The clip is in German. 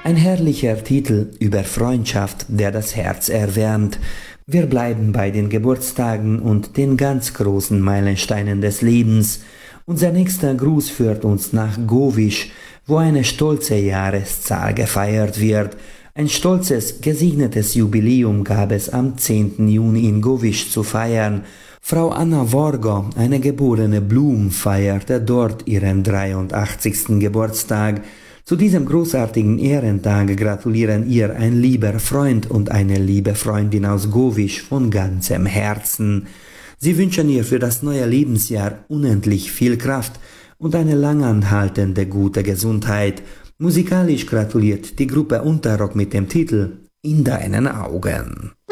Ein herrlicher Titel über Freundschaft, der das Herz erwärmt. Wir bleiben bei den Geburtstagen und den ganz großen Meilensteinen des Lebens. Unser nächster Gruß führt uns nach Govisch, wo eine stolze Jahreszahl gefeiert wird. Ein stolzes, gesegnetes Jubiläum gab es am 10. Juni in Govisch zu feiern. Frau Anna Worgo, eine geborene Blum, feierte dort ihren 83. Geburtstag. Zu diesem großartigen Ehrentag gratulieren ihr ein lieber Freund und eine liebe Freundin aus Govisch von ganzem Herzen. Sie wünschen ihr für das neue Lebensjahr unendlich viel Kraft und eine langanhaltende gute Gesundheit. Musikalisch gratuliert die Gruppe Unterrock mit dem Titel »In deinen Augen«.